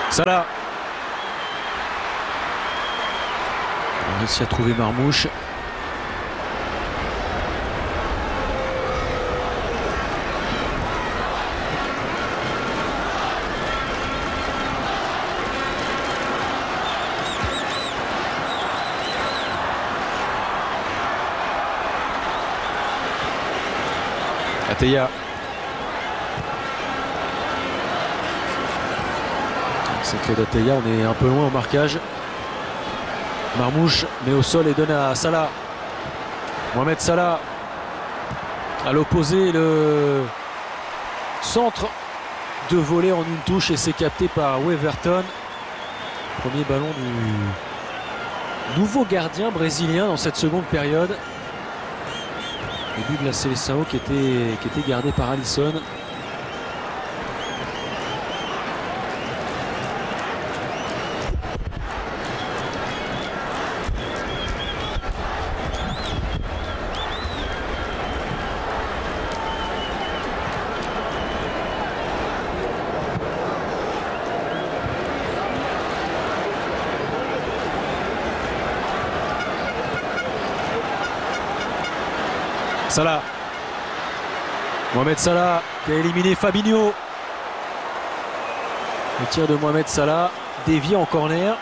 Salah. On a réussi à trouver Marmouche. Ateya. C'est d'Ateya, on est un peu loin au marquage. Marmouche met au sol et donne à Salah. Mohamed Salah. À l'opposé, le centre de volée en une touche et c'est capté par Weverton. Premier ballon du nouveau gardien brésilien dans cette seconde période. Le but de la Seleção qui était gardé par Alisson. Salah. Mohamed Salah qui a éliminé Fabinho. Le tir de Mohamed Salah dévié en corner.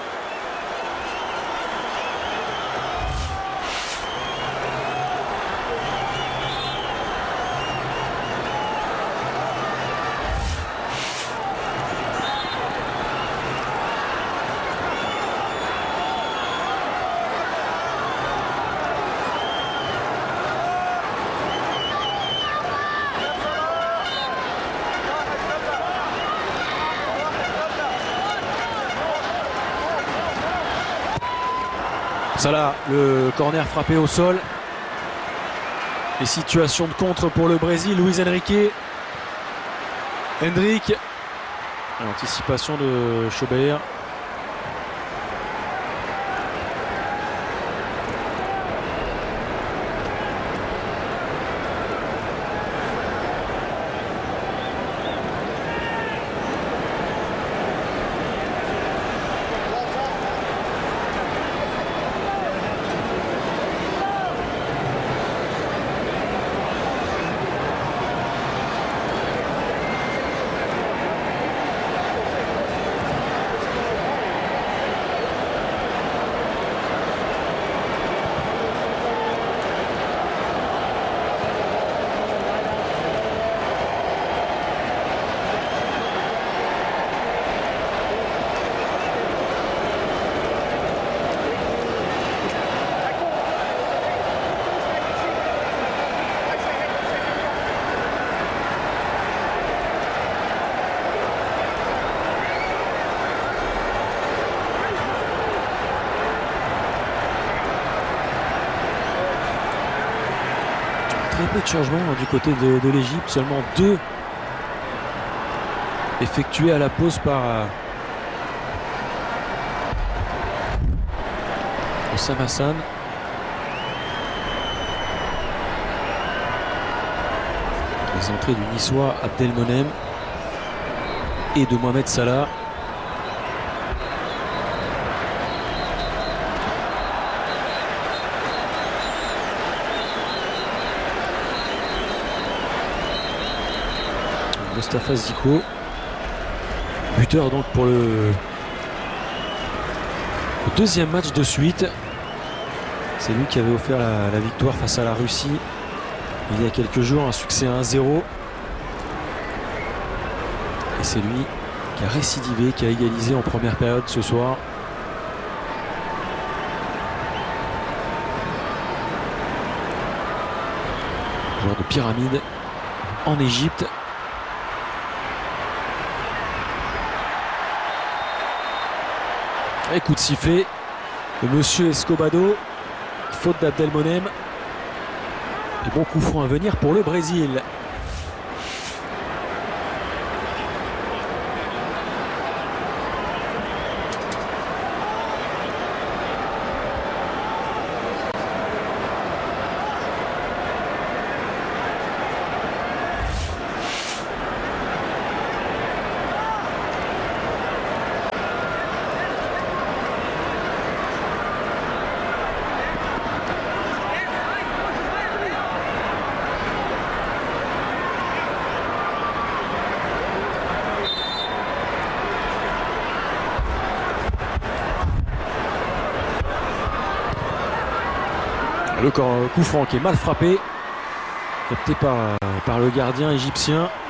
Salah, le corner frappé au sol. Les situations de contre pour le Brésil. Luis Henrique. Hendrick. L'anticipation de Schobert. Très peu de changements du côté de l'Égypte, seulement 2 effectués à la pause par Osam Hassan. Les entrées du Niçois Abdelmonem et de Mohamed Salah. Mostafa Ziko, buteur donc pour le deuxième match de suite. C'est lui qui avait offert la victoire face à la Russie il y a quelques jours, un succès à 1-0. Et c'est lui qui a récidivé, qui a égalisé en première période ce soir. Joueur de pyramide en Égypte. Et coup de sifflet de Monsieur Escobado, faute d'Abdelmonem. Et bon coup franc à venir pour le Brésil. Le coup franc qui est mal frappé, capté par le gardien égyptien.